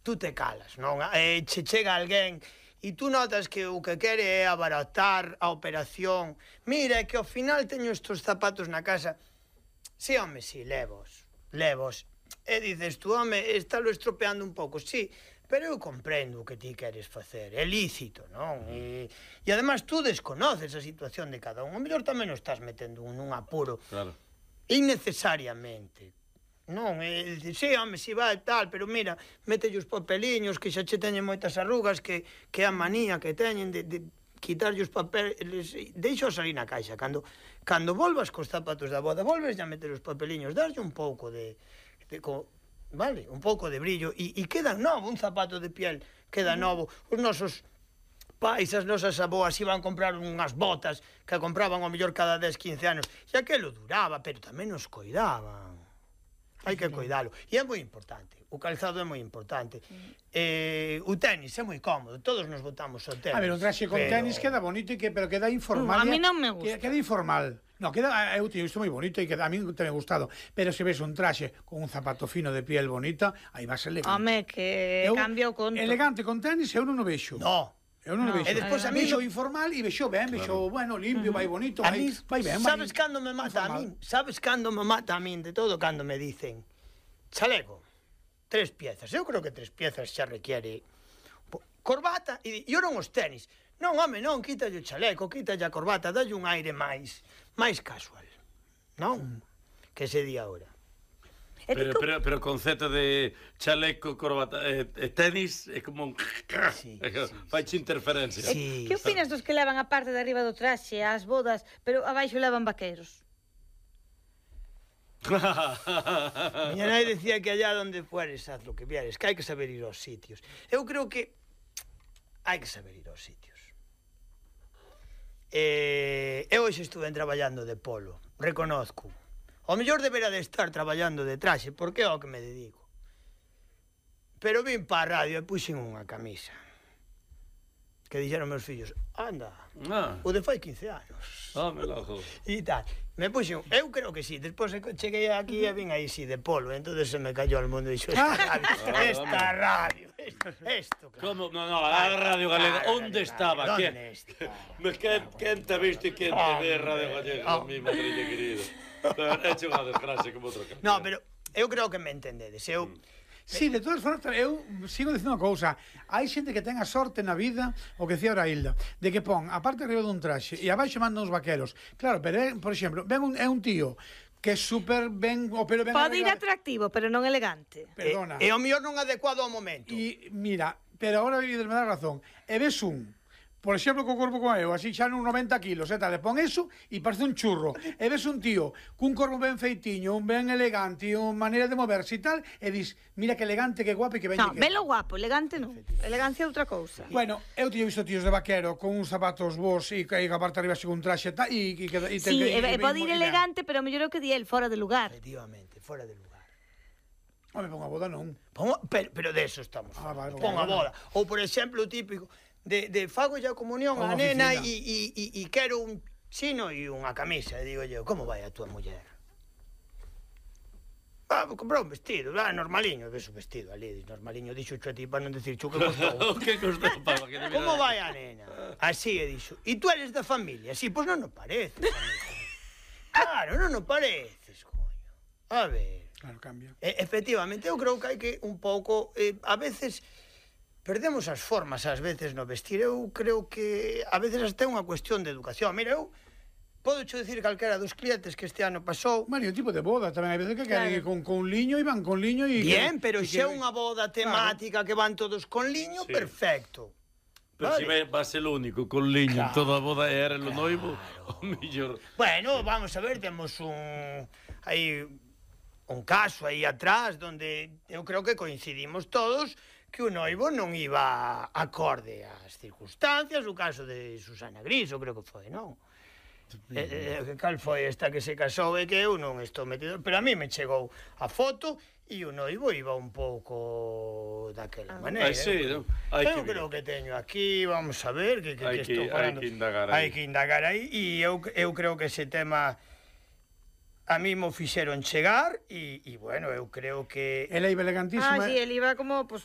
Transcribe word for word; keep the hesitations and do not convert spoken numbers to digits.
tú te calas, non? E che chega alguén e tú notas que o que quere é abaratar a operación. Mira, que ao final teño estes zapatos na casa. Sí, home, sí, levos, levos. E dices tú, home, está lo estropeando un pouco, sí, pero eu comprendo o que ti queres facer, é lícito, non? E, e además tú desconoces a situación de cada un, o mellor tamén o estás metendo nun apuro, claro, innecesariamente. Non, é dicir, sí, home, si vai tal, pero mira, mételle os papeliños que xa che teñen moitas arrugas, que, que a manía que teñen de, de quitarlle os papeles, deixo salir na caixa, cando, cando volvas cos zapatos da boda, volves a meter os papeliños, darlle un pouco de, de co, vale, un pouco de brillo, e, e queda novo, un zapato de piel queda novo, os nosos pais, as nosas aboas iban a comprar unhas botas que compraban ao mellor cada dez, quince anos, e aquelo duraba, pero tamén nos coidaban. Hai que cuidalo. E é moi importante. O calzado é moi importante. Eh, o tenis é moi cómodo. Todos nos botamos o tenis. A ver, un traxe con pero... tenis queda bonito, e que, pero queda informal. A mí non me gusta. Queda, queda informal. No, queda, eu teño isto moi bonito e que a mí te me gustado. Pero se ves un traxe con un zapato fino de piel bonita, aí vas elegante. Home, que eu, cambia o conto. Elegante con tenis eu non o vexo. No. Eu non o No. vexo. E despois a mí vexo no... informal e vexo ben, vexo, bueno, limpio, vai bonito, A vai, mí, vai ben. sabes vai, cando me mata informal. a min? Sabes cando me mata a min de todo? Cando me dicen chaleco, tres piezas. Eu creo que tres piezas xa requiere corbata e, e ora os tenis. Non, home, non, quítalle o chaleco, quítalle a corbata, dalle un aire máis máis casual. Non? Mm. Que se di agora. pero, pero, pero o concepto de chaleco, corbata e, e tenis é como un... Sí, faiche sí, interferencia. sí. Que opinas dos que levan a parte de arriba do traxe, as bodas, pero abaixo levan vaqueiros? Miña nai decía que allá donde fueres, haz lo que vieres, que hai que saber ir aos sitios. Eu creo que hai que saber ir aos sitios. Eh, eu hoxe estuve traballando de polo, reconozco. O mellor deberá de estar traballando de traxe, porque é ao que me dedico. Pero vin pa a radio e puxen unha camisa. Que dixeron meus fillos, anda, Ah. o de fai quince anos. Home, logo. E tal. Me puxen, eu creo que sí, despois cheguei aquí e vin aí sí de polo, entonces se me cayó al mundo e dixo, esta radio, esta radio, esto, claro. Como? No, no, a Radio Galega, Claro, onde claro, estaba? ¿dónde Quen? está? Me quen, quen te viste, quen te ve Radio Galega, Oh. mi madriña querida. É hecho unha desgracia como outra canción. No, pero eu creo que me entendedes, eu... Sí, de todas formas, eu sigo dicindo unha cousa. Hai xente que ten a sorte na vida, o que decía ora Hilda, de que pon a parte arriba dun traxe e abaixo manda uns vaqueros. Claro, pero, é, por exemplo, ven un, é un tío que é super ben, o pelo ben Pode ir arreglado. atractivo, pero non elegante. Perdona. E, e o mellor non adecuado ao momento. E mira, pero agora me dá razón. E ves un, por exemplo, co corpo como eu, así xa nun noventa kilos, e tal, e pon eso e parece un churro. E ves un tío cun corpo ben feitiño, un ben elegante, unha maneira de moverse e tal, e dis, mira que elegante, que guapo e que ben No, lle queda. velo guapo, elegante non. Elegancia é outra cousa. Bueno, eu teño visto tíos de vaquero con uns zapatos bons e que a parte arriba según traxe tal, e que e Sí, e, e pode ir elegante, pero mellor é o que di el, fora de lugar. Efectivamente, fora de lugar. Home, pon a boda non. Pon, pero, pero de eso estamos. Ah, vale, Pon a vale. boda. Ou, por exemplo, o típico de, de fago ya comunión Unha a nena oficina. e, e, e, e quero un chino e unha camisa. E digo eu, como vai a tua muller? Ah, comprou un vestido, ah, normaliño, ves o vestido ali, normaliño, dixo a ti para non decir cho que costou. O que costou, para que te Como vai a nena? Así, e dixo, e tú eres da familia? Sí, pois non nos pareces, amigo. Claro, non nos pareces, coño. A ver... Claro, cambia. E, efectivamente, eu creo que hai que un pouco, eh, a veces perdemos as formas ás veces no vestir. Eu creo que a veces hasta é unha cuestión de educación. Mira, eu podo cho dicir calquera dos clientes que este ano pasou. Mario, tipo de boda tamén hai veces que queren Claro. ir con, con liño e van con liño e... Bien, pero e se é unha boda temática que van todos con liño, Sí. perfecto. Pero Vale. si ve, va a ser o único, con liño, en toda a boda era o noivo, o mellor. Bueno, vamos a ver, temos un aí un caso aí atrás donde eu creo que coincidimos todos que o noivo non iba acorde ás circunstancias, o caso de Susana Griso, creo que foi, non? Eh, eh, cal foi esta que se casou e que eu non estou metido, pero a mí me chegou a foto e o noivo iba un pouco daquela maneira. Ai, sí, non? Hai Eu que creo que teño aquí, vamos a ver que, que, Hai que que- estou hai falando. que indagar aí. Hai que indagar aí e eu, eu creo que ese tema a mí mo fixeron chegar e, e bueno, eu creo que Ela iba elegantísima. Ah, sí, el iba como, pues,